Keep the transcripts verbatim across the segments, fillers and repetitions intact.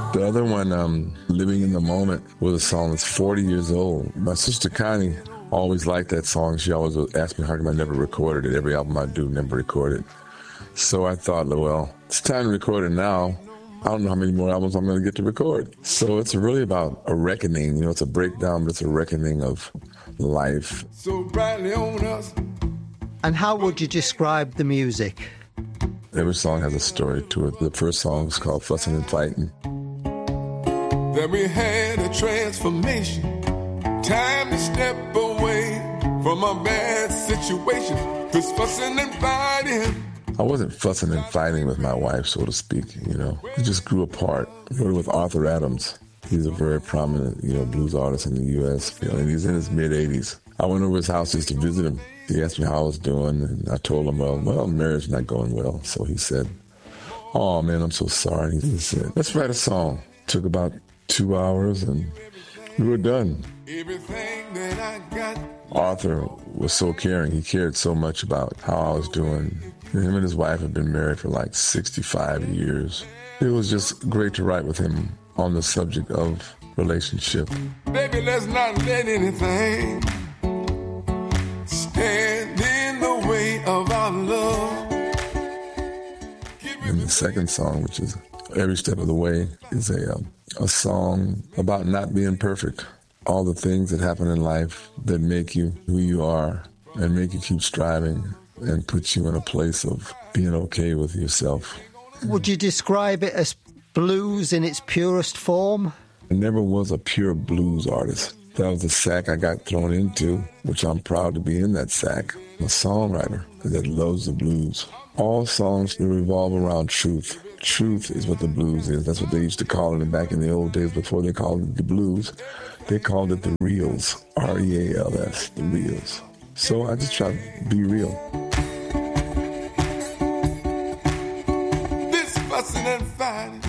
The other one, um, Living in the Moment, was a song that's forty years old. My sister Connie always liked that song. She always asked me how come I never recorded it. Every album I do, never recorded. So I thought, well, it's time to record it now. I don't know how many more albums I'm going to get to record. So it's really about a reckoning. You know, it's a breakdown, but it's a reckoning of life. So brightly on us. And how would you describe the music? Every song has a story to it. The first song is called Fussing and Fighting. That we had a transformation. Time to step away from a bad situation. This fussing and fighting. I wasn't fussing and fighting with my wife, so to speak, you know. We just grew apart. I wrote with Arthur Adams. He's a very prominent, you know, blues artist in the U S, you know, and he's in his mid-eighties. I went over his house just to visit him. He asked me how I was doing, and I told him, well, well, marriage's not going well. So he said, oh, man, I'm so sorry. He said, let's write a song. Took about two hours, and we were done. Everything that I got. Arthur was so caring. He cared so much about how I was doing. Him and his wife have been married for like sixty-five years. It was just great to write with him on the subject of relationship. Baby, let's not let anything stand in the way of our love. And the second song, which is Every Step of the Way, is a, um, a song about not being perfect. All the things that happen in life that make you who you are and make you keep striving and put you in a place of being okay with yourself. Would you describe it as blues in its purest form? I never was a pure blues artist. That was the sack I got thrown into, which I'm proud to be in that sack. I'm a songwriter that loves the blues. All songs revolve around truth. Truth is what the blues is. That's what they used to call it back in the old days before they called it the blues. They called it the reels, R E A L S, the reels. So I just try to be real. This fussing and fighting.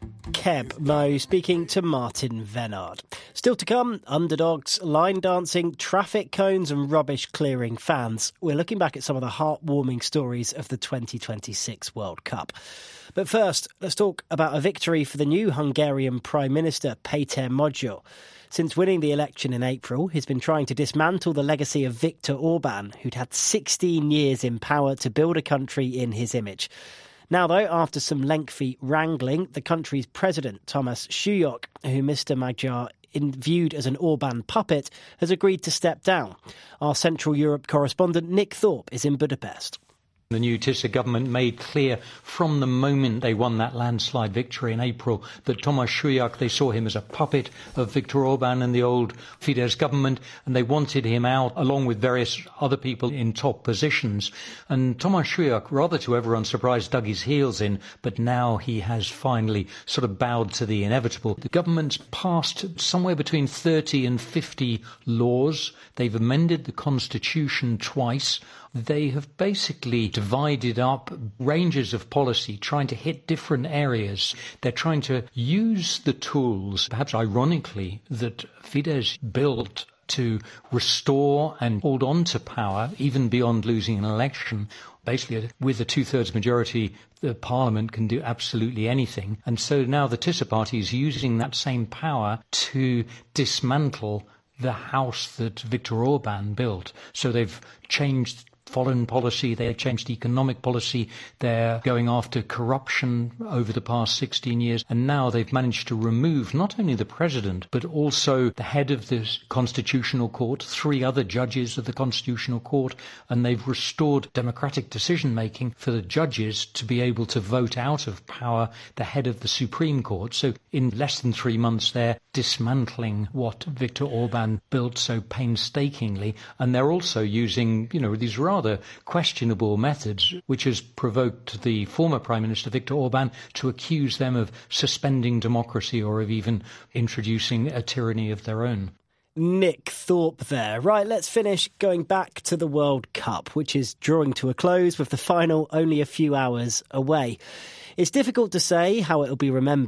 Keb Mo speaking to Martin Vennard. Still to come, underdogs, line dancing, traffic cones and rubbish clearing fans. We're looking back at some of the heartwarming stories of the twenty twenty-six World Cup. But first, let's talk about a victory for the new Hungarian Prime Minister, Péter Magyar. Since winning the election in April, he's been trying to dismantle the legacy of Viktor Orban, who'd had sixteen years in power to build a country in his image. Now, though, after some lengthy wrangling, the country's president, Thomas Suyok, who Mister Magyar viewed as an Orban puppet, has agreed to step down. Our Central Europe correspondent Nick Thorpe is in Budapest. The new Tisza government made clear from the moment they won that landslide victory in April that Thomas Suyok, they saw him as a puppet of Viktor Orban and the old Fidesz government, and they wanted him out along with various other people in top positions. And Thomas Suyok, rather to everyone's surprise, dug his heels in, but now he has finally sort of bowed to the inevitable. The government's passed somewhere between thirty and fifty laws. They've amended the constitution twice. They have basically divided up ranges of policy, trying to hit different areas. They're trying to use the tools, perhaps ironically, that Fidesz built to restore and hold on to power, even beyond losing an election. Basically, with a two-thirds majority, the parliament can do absolutely anything. And so now the Tisza party is using that same power to dismantle the house that Viktor Orban built. So they've changed foreign policy, they changed economic policy, they're going after corruption over the past sixteen years, and now they've managed to remove not only the president, but also the head of the Constitutional Court, three other judges of the Constitutional Court, and they've restored democratic decision-making for the judges to be able to vote out of power the head of the Supreme Court. So in less than three months, they're dismantling what Viktor Orban built so painstakingly, and they're also using, you know, these rather questionable methods, which has provoked the former Prime Minister Viktor Orban to accuse them of suspending democracy or of even introducing a tyranny of their own. Nick Thorpe there. Right, let's finish going back to the World Cup, which is drawing to a close with the final only a few hours away. It's difficult to say how it'll be remembered.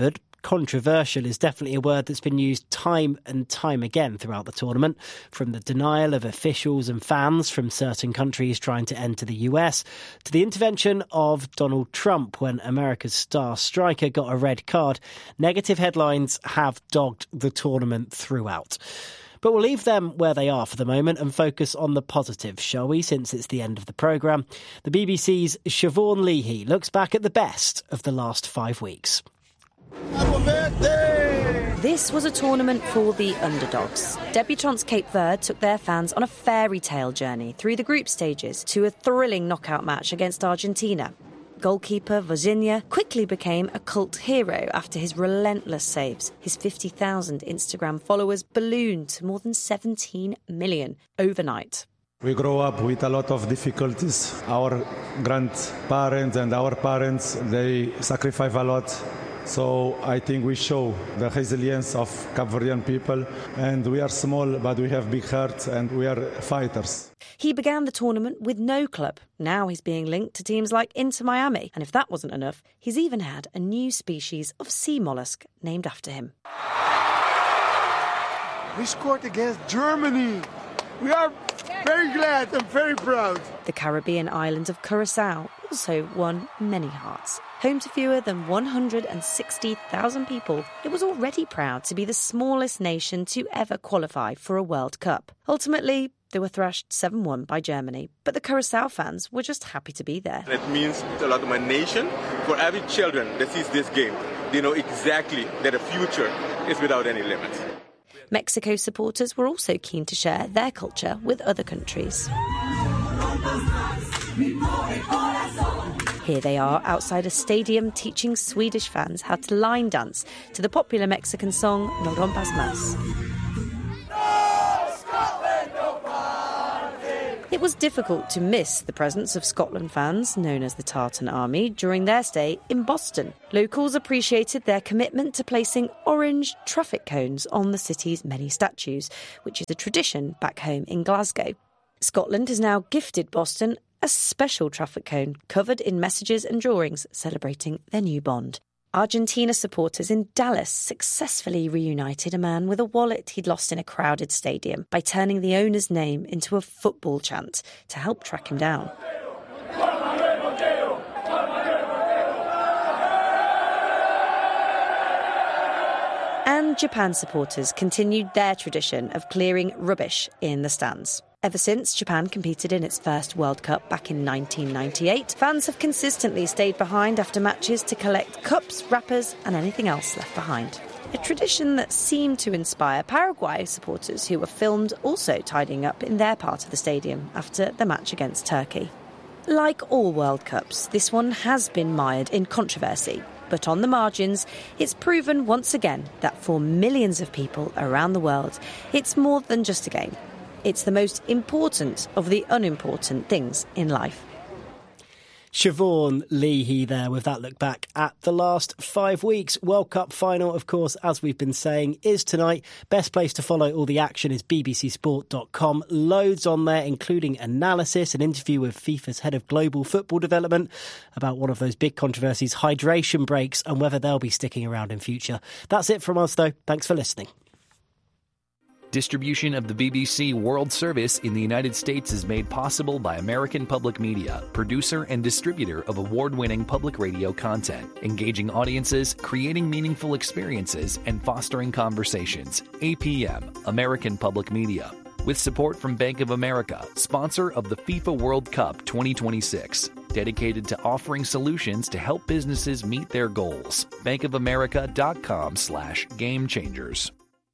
controversial is definitely a word that's been used time and time again throughout the tournament, from the denial of officials and fans from certain countries trying to enter the U S to the intervention of Donald Trump when America's star striker got a red card. Negative headlines have dogged the tournament throughout. But we'll leave them where they are for the moment and focus on the positive, shall we, since it's the end of the programme. The B B C's Siobhan Leahy looks back at the best of the last five weeks. This was a tournament for the underdogs. Debutants Cape Verde took their fans on a fairy tale journey through the group stages to a thrilling knockout match against Argentina. Goalkeeper Vozinha quickly became a cult hero after his relentless saves. His fifty thousand Instagram followers ballooned to more than seventeen million overnight. We grow up with a lot of difficulties. Our grandparents and our parents, they sacrifice a lot. So I think we show the resilience of Cape Verdean people, and we are small, but we have big hearts and we are fighters. He began the tournament with no club. Now he's being linked to teams like Inter Miami. And if that wasn't enough, he's even had a new species of sea mollusk named after him. We scored against Germany. We are very glad and very proud. The Caribbean island of Curacao also won many hearts. Home to fewer than one hundred sixty thousand people, it was already proud to be the smallest nation to ever qualify for a World Cup. Ultimately, they were thrashed seven one by Germany, but the Curacao fans were just happy to be there. It means a lot to my nation. For every children that sees this game, they know exactly that the future is without any limits. Mexico supporters were also keen to share their culture with other countries. Here they are outside a stadium teaching Swedish fans how to line dance to the popular Mexican song No Rompas Más. It was difficult to miss the presence of Scotland fans, known as the Tartan Army, during their stay in Boston. Locals appreciated their commitment to placing orange traffic cones on the city's many statues, which is a tradition back home in Glasgow. Scotland has now gifted Boston a special traffic cone covered in messages and drawings celebrating their new bond. Argentina supporters in Dallas successfully reunited a man with a wallet he'd lost in a crowded stadium by turning the owner's name into a football chant to help track him down. And Japan supporters continued their tradition of clearing rubbish in the stands. Ever since Japan competed in its first World Cup back in nineteen ninety-eight, fans have consistently stayed behind after matches to collect cups, wrappers and anything else left behind. A tradition that seemed to inspire Paraguay supporters who were filmed also tidying up in their part of the stadium after the match against Turkey. Like all World Cups, this one has been mired in controversy. But on the margins, it's proven once again that for millions of people around the world, it's more than just a game. It's the most important of the unimportant things in life. Siobhan Leahy there with that look back at the last five weeks. World Cup final, of course, as we've been saying, is tonight. Best place to follow all the action is b b c sport dot com. Loads on there, including analysis, an interview with FIFA's head of global football development about one of those big controversies, hydration breaks, and whether they'll be sticking around in future. That's it from us, though. Thanks for listening. Distribution of the B B C World Service in the United States is made possible by American Public Media, producer and distributor of award-winning public radio content, engaging audiences, creating meaningful experiences, and fostering conversations. A P M, American Public Media. With support from Bank of America, sponsor of the FIFA World Cup twenty twenty-six. Dedicated to offering solutions to help businesses meet their goals. bankofamerica.com slash game changers.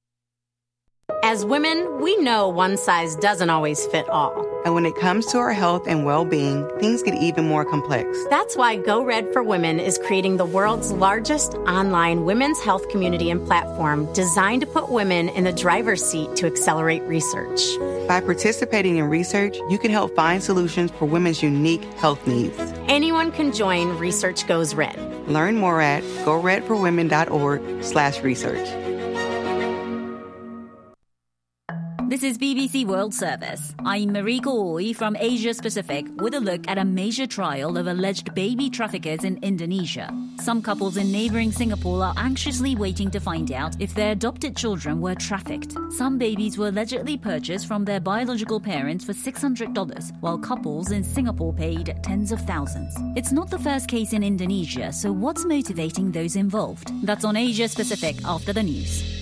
As women, we know one size doesn't always fit all. And when it comes to our health and well-being, things get even more complex. That's why Go Red for Women is creating the world's largest online women's health community and platform designed to put women in the driver's seat to accelerate research. By participating in research, you can help find solutions for women's unique health needs. Anyone can join Research Goes Red. Learn more at go red for women dot org slash research. This is B B C World Service. I'm Mariko Oi from Asia Pacific with a look at a major trial of alleged baby traffickers in Indonesia. Some couples in neighbouring Singapore are anxiously waiting to find out if their adopted children were trafficked. Some babies were allegedly purchased from their biological parents for six hundred dollars, while couples in Singapore paid tens of thousands. It's not the first case in Indonesia, so what's motivating those involved? That's on Asia Pacific after the news.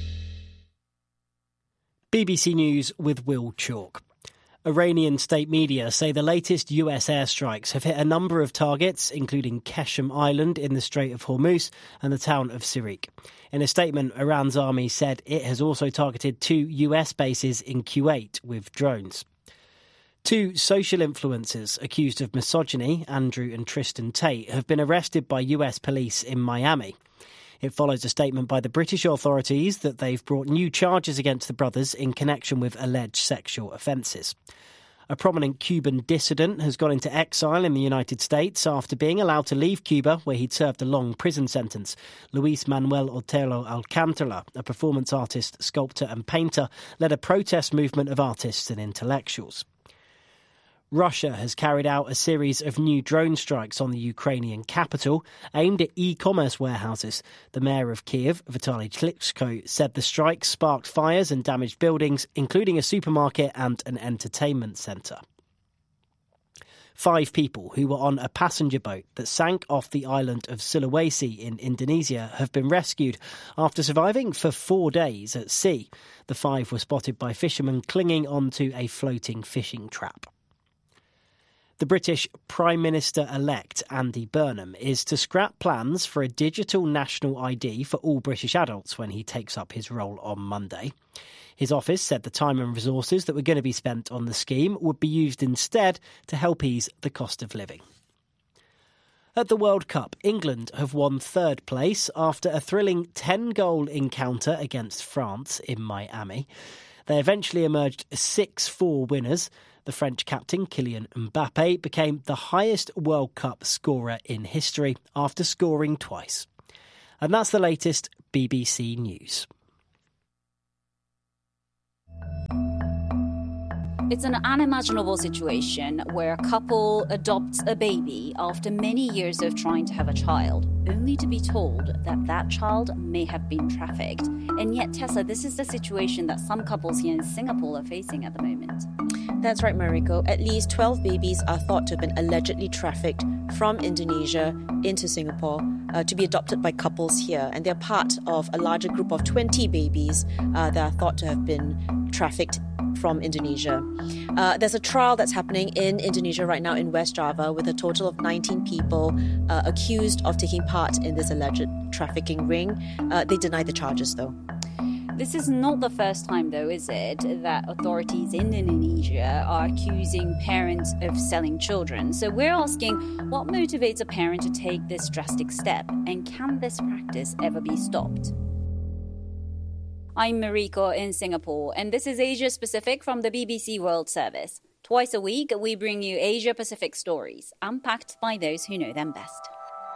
B B C News with Will Chalk. Iranian state media say the latest U S airstrikes have hit a number of targets, including Qeshm Island in the Strait of Hormuz and the town of Sirik. In a statement, Iran's army said it has also targeted two U S bases in Kuwait with drones. Two social influencers accused of misogyny, Andrew and Tristan Tate, have been arrested by U S police in Miami. It follows a statement by the British authorities that they've brought new charges against the brothers in connection with alleged sexual offences. A prominent Cuban dissident has gone into exile in the United States after being allowed to leave Cuba, where he'd served a long prison sentence. Luis Manuel Otero Alcantara, a performance artist, sculptor and painter, led a protest movement of artists and intellectuals. Russia has carried out a series of new drone strikes on the Ukrainian capital aimed at e-commerce warehouses. The mayor of Kiev, Vitaly Klitschko, said the strikes sparked fires and damaged buildings, including a supermarket and an entertainment centre. Five people who were on a passenger boat that sank off the island of Sulawesi in Indonesia have been rescued after surviving for four days at sea. The five were spotted by fishermen clinging onto a floating fishing trap. The British Prime Minister-elect Andy Burnham is to scrap plans for a digital national I D for all British adults when he takes up his role on Monday. His office said the time and resources that were going to be spent on the scheme would be used instead to help ease the cost of living. At the World Cup, England have won third place after a thrilling ten-goal encounter against France in Miami. They eventually emerged six four winners. The French captain, Kylian Mbappe, became the highest World Cup scorer in history after scoring twice. And that's the latest B B C News. It's an unimaginable situation where a couple adopts a baby after many years of trying to have a child, only to be told that that child may have been trafficked. And yet, Tessa, this is the situation that some couples here in Singapore are facing at the moment. That's right, Mariko. At least twelve babies are thought to have been allegedly trafficked from Indonesia into Singapore uh, to be adopted by couples here. And they're part of a larger group of twenty babies uh, that are thought to have been trafficked from Indonesia. Uh, there's a trial that's happening in Indonesia right now in West Java with a total of nineteen people uh, accused of taking part in this alleged trafficking ring. Uh, they deny the charges, though. This is not the first time, though, is it, that authorities in Indonesia are accusing parents of selling children. So we're asking, what motivates a parent to take this drastic step? And can this practice ever be stopped? I'm Mariko in Singapore, and this is Asia Pacific from the B B C World Service. Twice a week, we bring you Asia Pacific stories, unpacked by those who know them best.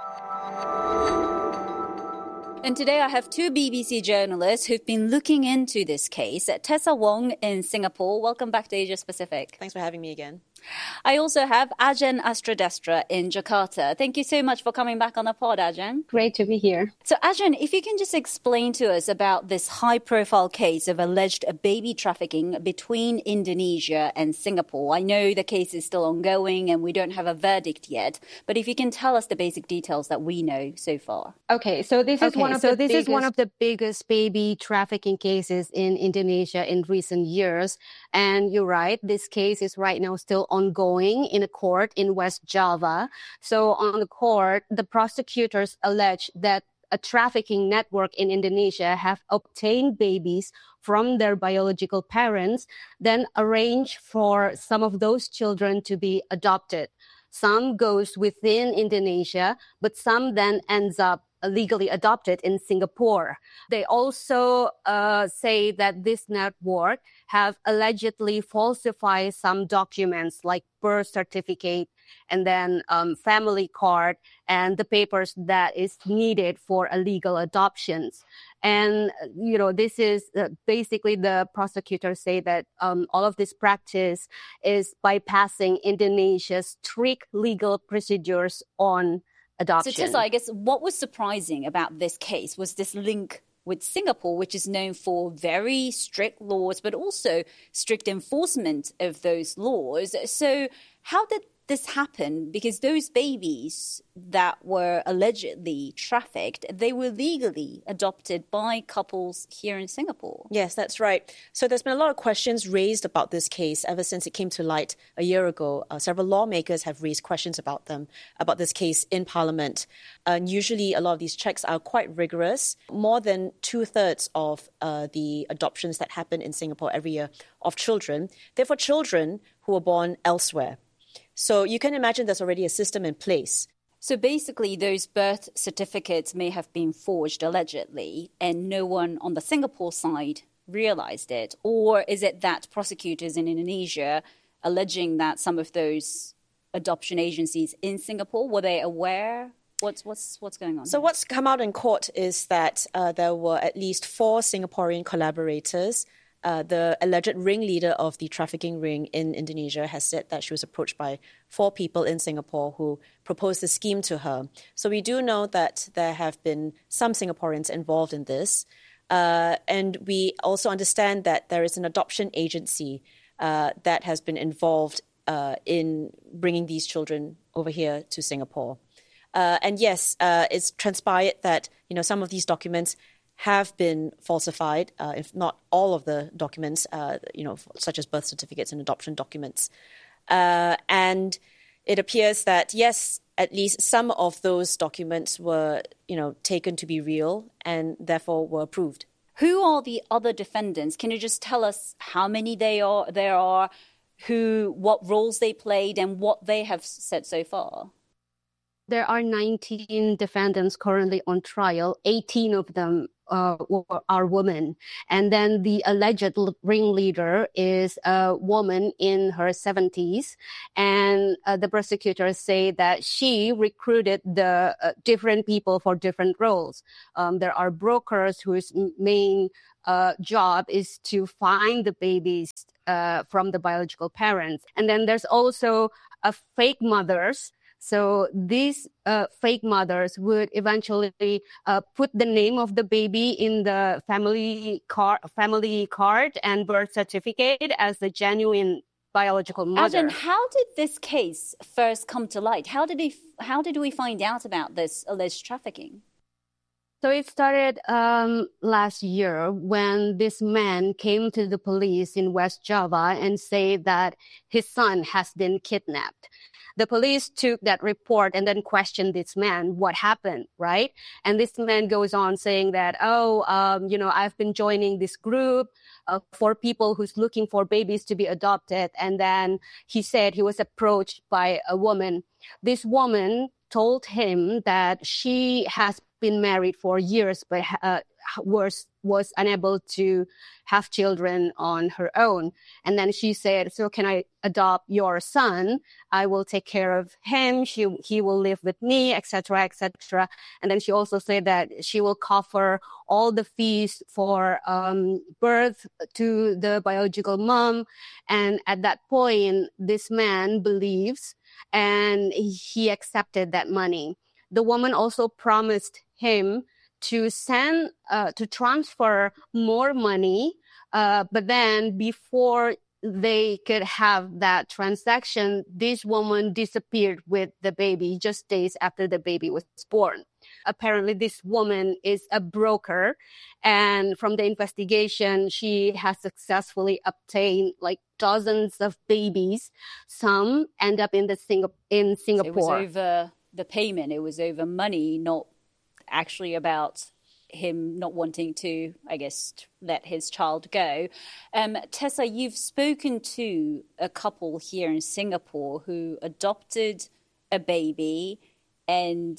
And today I have two B B C journalists who've been looking into this case. Tessa Wong in Singapore. Welcome back to Asia Pacific. Thanks for having me again. I also have Ajan Astradestra in Jakarta. Thank you so much for coming back on the pod, Ajan. Great to be here. So, Ajan, if you can just explain to us about this high-profile case of alleged baby trafficking between Indonesia and Singapore. I know the case is still ongoing and we don't have a verdict yet, but if you can tell us the basic details that we know so far. Okay, so this is okay, one of so the this biggest... is one of the biggest baby trafficking cases in Indonesia in recent years. And you're right, this case is right now still ongoing in a court in West Java. So on the court, the prosecutors allege that a trafficking network in Indonesia have obtained babies from their biological parents, then arrange for some of those children to be adopted. Some goes within Indonesia, but some then ends up legally adopted in Singapore. They also uh, say that this network have allegedly falsified some documents like birth certificate and then um, family card and the papers that is needed for a legal adoptions. And, you know, this is uh, basically the prosecutors say that um, all of this practice is bypassing Indonesia's strict legal procedures on adoption. So Tessa, I guess what was surprising about this case was this link with Singapore, which is known for very strict laws, but also strict enforcement of those laws. So how did this happen? Because those babies that were allegedly trafficked, they were legally adopted by couples here in Singapore. Yes, that's right. So there's been a lot of questions raised about this case ever since it came to light a year ago. Uh, several lawmakers have raised questions about them, about this case in Parliament. And usually a lot of these checks are quite rigorous. More than two-thirds of uh, the adoptions that happen in Singapore every year of children, they're for children who were born elsewhere. So you can imagine there's already a system in place. So basically, those birth certificates may have been forged allegedly, and no one on the Singapore side realized it. Or is it that prosecutors in Indonesia alleging that some of those adoption agencies in Singapore, were they aware? What's what's what's going on? So here? what's come out in court is that uh, there were at least four Singaporean collaborators. Uh, the alleged ringleader of the trafficking ring in Indonesia has said that she was approached by four people in Singapore who proposed a scheme to her. So we do know that there have been some Singaporeans involved in this. Uh, and we also understand that there is an adoption agency uh, that has been involved uh, in bringing these children over here to Singapore. Uh, and yes, uh, it's transpired that, you know, some of these documents have been falsified, uh, if not all of the documents, uh, you know, such as birth certificates and adoption documents. Uh, and it appears that, yes, at least some of those documents were, you know, taken to be real and therefore were approved. Who are the other defendants? Can you just tell us how many they are, there are, who, what roles they played and what they have said so far? There are nineteen defendants currently on trial. eighteen of them uh, are women. And then the alleged ringleader is a woman in her seventies. And uh, the prosecutors say that she recruited the uh, different people for different roles. Um, there are brokers whose main uh, job is to find the babies uh, from the biological parents. And then there's also a fake mothers. So these uh, fake mothers would eventually uh, put the name of the baby in the family car, family card and birth certificate as the genuine biological mother. And how did this case first come to light? How did they, how did we find out about this alleged trafficking? So it started um, last year when this man came to the police in West Java and said that his son has been kidnapped. The police took that report and then questioned this man, what happened, right? And this man goes on saying that, oh, um, you know, I've been joining this group uh, for people who's looking for babies to be adopted. And then he said he was approached by a woman. This woman told him that she has been married for years, but uh, was was unable to have children on her own. And then she said, so can I adopt your son? I will take care of him. She, he will live with me, et cetera, et cetera. And then she also said that she will cover all the fees for um, birth to the biological mom. And at that point, this man believes and he accepted that money. The woman also promised him to send, uh, to transfer more money. Uh, but then before they could have that transaction, this woman disappeared with the baby just days after the baby was born. Apparently, this woman is a broker. And from the investigation, she has successfully obtained like dozens of babies. Some end up in the Sing- in Singapore. So it was over the payment. It was over money, not actually about him not wanting to, I guess, let his child go. Um, Tessa, you've spoken to a couple here in Singapore who adopted a baby and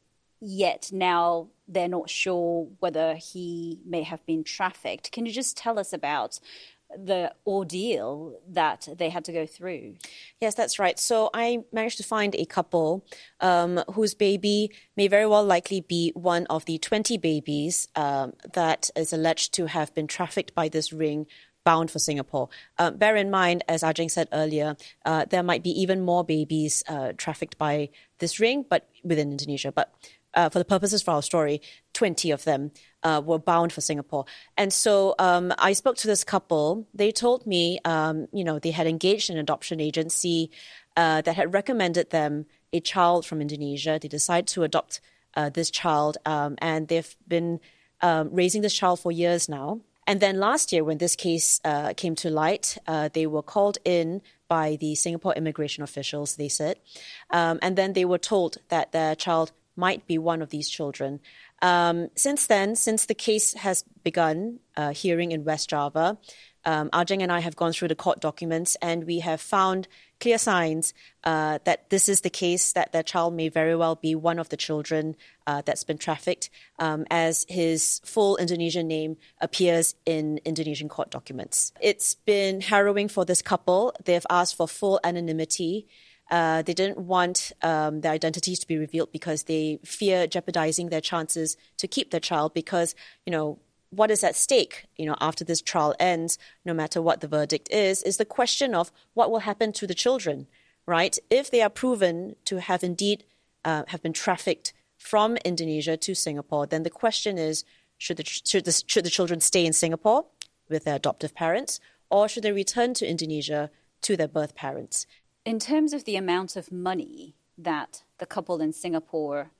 yet now they're not sure whether he may have been trafficked. Can you just tell us about the ordeal that they had to go through. Yes, that's right. So I managed to find a couple um, whose baby may very well likely be one of the twenty babies um, that is alleged to have been trafficked by this ring bound for Singapore. Uh, bear in mind, as Ajeng said earlier, uh, there might be even more babies uh, trafficked by this ring, but within Indonesia. But uh, for the purposes of our story, twenty of them uh, were bound for Singapore. And so um, I spoke to this couple. They told me, um, you know, they had engaged an adoption agency uh, that had recommended them a child from Indonesia. They decided to adopt uh, this child, um, and they've been um, raising this child for years now. And then last year, when this case uh, came to light, uh, they were called in by the Singapore immigration officials, they said. Um, and then they were told that their child might be one of these children. Um, since then, since the case has begun uh, hearing in West Java, um, Ajeng and I have gone through the court documents, and we have found clear signs uh, that this is the case, that their child may very well be one of the children uh, that's been trafficked, um, as his full Indonesian name appears in Indonesian court documents. It's been harrowing for this couple. They've asked for full anonymity. Uh, they didn't want um, their identities to be revealed because they fear jeopardizing their chances to keep their child, because, you know, what is at stake, you know, after this trial ends, no matter what the verdict is, is the question of what will happen to the children, right? If they are proven to have indeed uh, have been trafficked from Indonesia to Singapore, then the question is, should the, should the, should the children stay in Singapore with their adoptive parents, or should they return to Indonesia to their birth parents? In terms of the amount of money that the couple in Singapore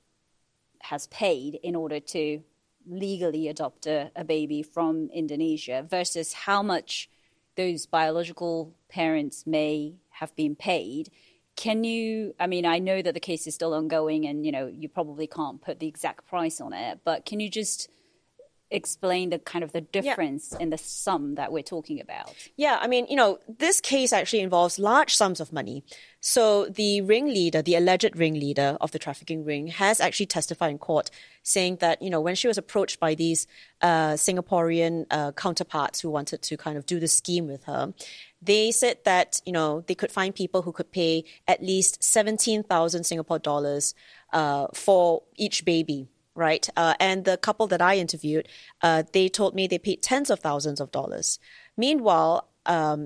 has paid in order to legally adopt a, a baby from Indonesia versus how much those biological parents may have been paid, can you, I mean, I know that the case is still ongoing and, you know, you probably can't put the exact price on it, but can you just explain the kind of the difference yeah. in the sum that we're talking about? Yeah, I mean, you know, this case actually involves large sums of money. So the ringleader, the alleged ringleader of the trafficking ring, has actually testified in court saying that, you know, when she was approached by these uh, Singaporean uh, counterparts who wanted to kind of do the scheme with her, they said that, you know, they could find people who could pay at least seventeen thousand Singapore dollars uh, for each baby. Right. Uh, and the couple that I interviewed, uh, they told me they paid tens of thousands of dollars. Meanwhile, um,